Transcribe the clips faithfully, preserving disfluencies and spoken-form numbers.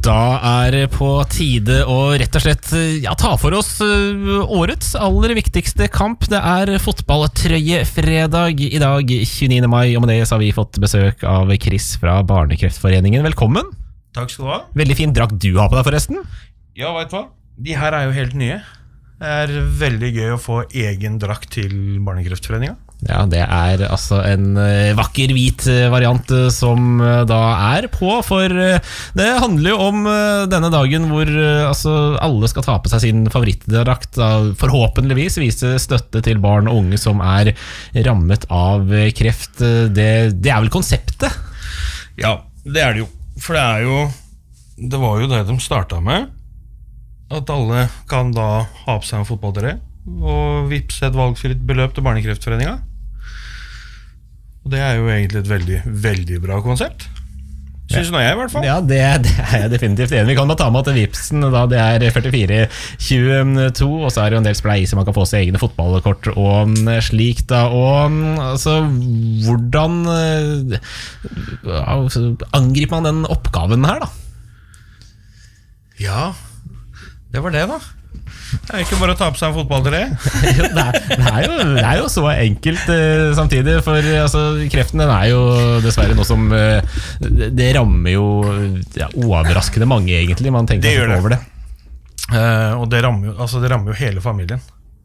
Da er det på tide å rett og slett ja, ta for oss årets aller viktigste kamp. Det er fotballtrøyefredag i dag, tjueniende mai, og med det så har vi fått besøk av Chris fra Barnekreftforeningen. Velkommen. Takk skal du ha. Veldig fin drakt du har på deg forresten. Ja, vet du hva? De her er jo helt nye. Det er veldig gøy å få egen drakt til Barnekreftforeningen. Ja, det er altså en vakker hvit variant som da er på, for det handler jo om denne dagen hvor altså, alle skal ta på seg sin favorittdrakt, forhåpentligvis vise støtte til barn og unge som er rammet av kreft. Det, det er vel konseptet? Ja, det er det jo. For det er jo, det var jo det de startet med, at alle kan da ha på seg en fotballdress og vippse et valgfritt beløp til Barnekreftforeningen. Og det er jo egentlig et veldig, veldig bra konsept. Synes nå jeg i hvert fall. Ja, det, det er jeg definitivt enig. Vi kan bare ta med at vipsen da, det er førtifire tjueto, og så er det jo en del spleis så man kan få seg egne fotballkort og slik da. Og altså, hvordan altså, angriper man den oppgaven her da? Ja, det var det da. Det er ikke bare å ta på seg en fotballdress. det, det, det er jo så enkelt uh, samtidig, for altså, kreften den er jo dessverre noe som uh, det rammer jo ja, overraskende mange egentlig. Man tenker det gjør det. Over det. Uh, og det rammer, jo, altså, det rammer jo hele familien.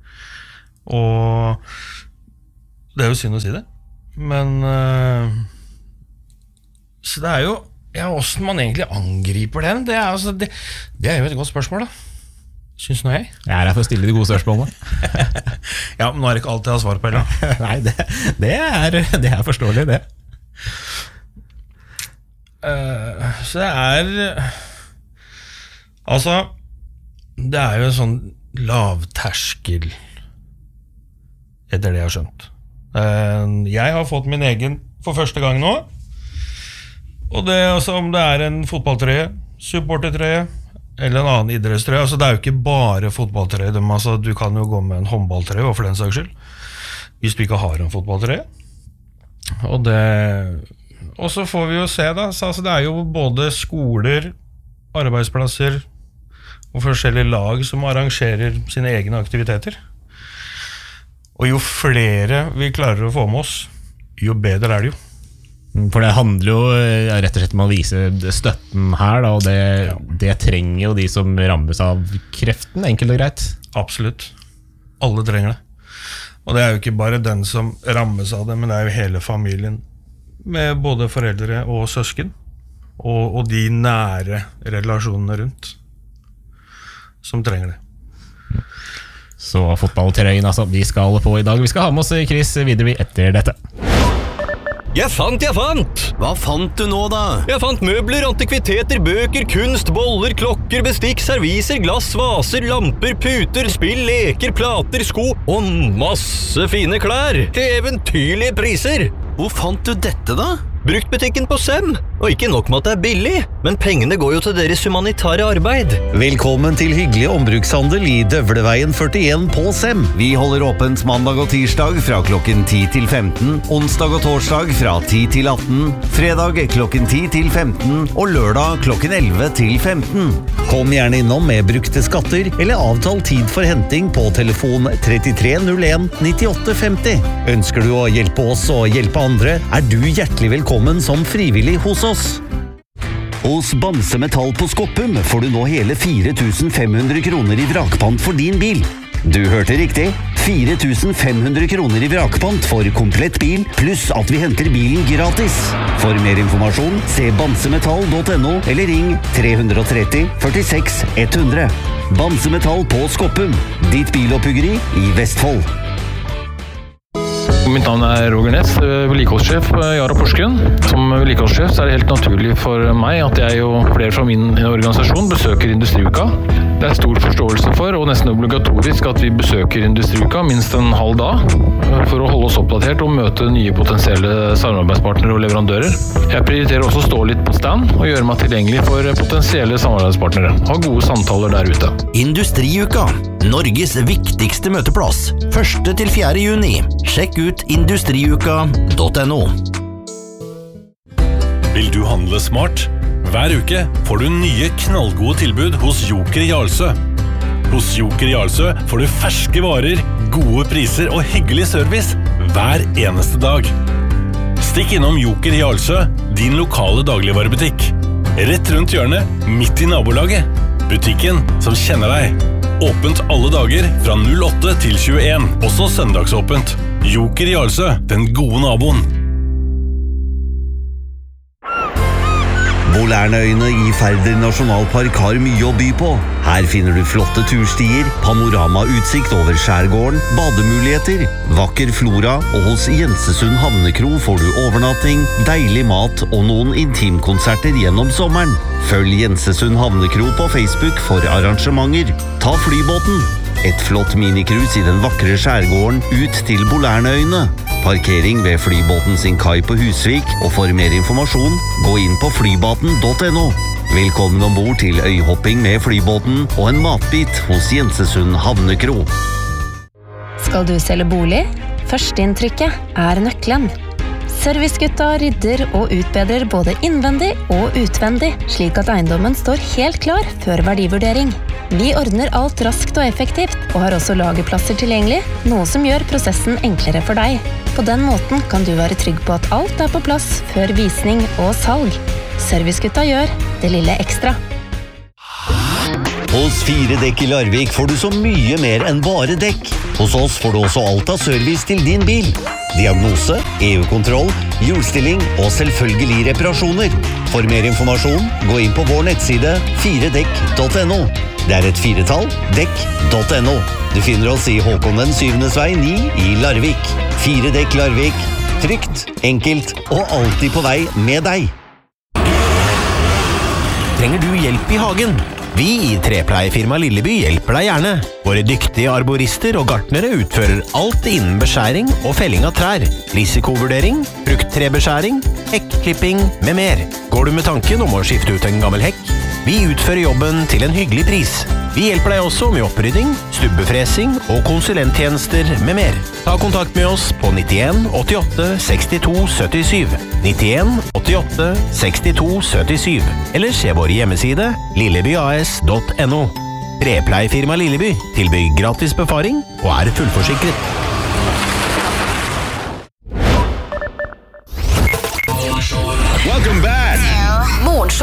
Og det er jo synd å si det. Men uh, så det er jo ja, hvordan man egentlig angriper den. Det er, altså, det, det er jo et godt spørsmål da. Synes nå jeg? Jeg er her for å stille de gode spørsmålene. Ja, men nå er det ikke alltid jeg har svar på heller. Nei, det, det, er, det er forståelig det. Uh, så det er altså det er jo en sånn lavterskel etter det jeg har skjønt. Uh, jeg har fått min egen for første gang nå, og det er altså om det er en fotballtrøye, supportertrøye eller en annen idrettstrøye. Altså, det er jo ikke bare fotballtrøye. Altså, du kan jo gå med en håndballtrøye, og for den saks skyld. Hvis du ikke har en fotballtrøye. Og det... Og så får vi jo se da. Så, altså, det er jo både skoler, arbeidsplasser og forskjellige lag som arrangerer sine egne aktiviteter. Og jo flere vi klarer å få med oss, jo bedre er det jo. For det handler jo ja, rett og slett om å vise støtten her da, og det, ja. Det trenger jo de som rammes av kreften, enkelt og greit. Absolutt. Alle trenger det. Og det er jo ikke bare den som rammes av det, men det er jo hele familien med både foreldre og søsken og, og de nære relasjonene rundt som trenger det. Så fotballtrøyen altså, vi skal på i dag. Vi skal ha med oss Chris videre etter dette. Jeg fant, jeg fant! Hva fant du nå da? Jeg fant møbler, antikviteter, bøker, kunst, boller, klokker, bestikk, serviser, glass, vaser, lamper, puter, spill, leker, plater, sko og masse fine klær til eventyrlige priser. Hvor fant du dette da? Bruktbutikken på Sem. Og ikke nok med at det er billig, men pengene går jo til deres humanitære arbeid. Velkommen til hyggelig ombrukshandel i Døvleveien førtien på Sem. Vi holder åpent mandag og tirsdag fra klokken ti til femten, onsdag og torsdag fra ti til atten, fredag klokken ti til femten og lørdag klokken elleve til femten. Kom gjerne innom med brukte skatter eller avtal tid for henting på telefon trettitre null en nittiåtte femti. Ønsker du å hjelpe oss og hjelpe andre, er du hjertelig velkommen som frivillig hos oss. Hos Bamse Metall på Skoppum får du nå hele fire tusen fem hundre kroner i vrakpant for din bil. Du hørte riktig. fire tusen fem hundre kroner i vrakpant for komplett bil, pluss at vi henter bilen gratis. For mer informasjon, se bamsemetall punktum no eller ring tre tre tre førtiseks hundre. Bamse Metall på Skoppum, ditt biloppbyggeri i Vestfold. Mitt navn er Roger Ness, vedlikeholdssjef i Yara Porsgrunn. Som vedlikeholdssjef så er det helt naturlig for meg at jeg og flere fra min organisasjon besøker Industriuka. Det er stor forståelse for, og nesten obligatorisk, at vi besøker Industriuka minst en halv dag for å holde oss oppdatert og møte nye potensielle samarbeidspartnere og leverandører. Jeg prioriterer også å stå litt på stand og gjøre meg tilgjengelig for potensielle samarbeidspartnere. Ha gode samtaler der ute. Industriuka, Norges viktigste møteplass. første til fjerde juni. Sjekk ut industriuka punktum no. Vil du handle smart? Hver uke får du nye knallgode tilbud hos Joker Jarlsø. Hos Joker Jarlsø får du ferske varer, gode priser og hyggelig service hver eneste dag. Stikk innom Joker Jarlsø, din lokale dagligvarebutikk. Rett rundt hjørnet, midt i nabolaget. Butikken som kjenner deg. Åpent alle dager fra null åtte til tjueen, også søndagsåpent. Joker Jarlsø, den gode naboen. Bolærnøyene i Færder nasjonalpark har mye å by på. Her finner du flotte turstier, panoramautsikt over skjærgården, bademuligheter, vakker flora, og hos Jensesund Havnekro får du overnatting, deilig mat og noen intimkonserter gjennom sommeren. Følg Jensesund Havnekro på Facebook for arrangementer. Ta flybåten. Et flott minikrus i den vakre skjærgården ut til Bolærnøyene. Parkering ved flybåten sin kai på Husvik, og for mer informasjon, gå inn på flybaten punktum no. Velkommen ombord til øyhopping med flybåten og en matbit hos Jensesund Havnekro. Skal du selge bolig? Førsteinntrykket er nøkkelen. Servicegutta rydder og utbedrer både innvendig og utvendig, slik at eiendommen står helt klar før verdivurdering. Vi ordner alt raskt og effektivt, og har også lagerplasser tilgjengelig, noe som gjør prosessen enklere for deg. På den måten kan du være trygg på at alt er på plass før visning og salg. Servicegutta gjør det lille ekstra. Hos Fire Dekk i Larvik får du så mye mer enn bare dekk. Hos oss får du også alt av service til din bil. Diagnose, E U-kontroll, hjulstilling og selvfølgelig reparasjoner. For mer informasjon, gå inn på vår nettside fire dekk punktum no. Det er et firetall, dekk punktum no. Du finner oss i Håkon den syvendes vei ni i Larvik. Fire Dekk Larvik. Trygt, enkelt og alltid på vei med deg. Trenger du hjelp i hagen? Vi i Trepleiefirma Lilleby hjelper deg gjerne. Våre dyktige arborister og gartnere utfører alt innen beskjæring og felling av trær, risikovurdering, frukttrebeskjæring, hekkklipping med mer. Går du med tanken om å skifte ut en gammel hekk? Vi utfører jobben til en hyggelig pris. Vi hjelper deg også med opprydding, stubbefresing og konsulenttjenester med mer. Ta kontakt med oss på nittien åttiåtte sekstito syttisju, nittien åttiåtte sekstito syttisju, eller se vår hjemmeside lillebyas punktum no. Trepleiefirma Lilleby tilbyr gratis befaring og er fullforsikret.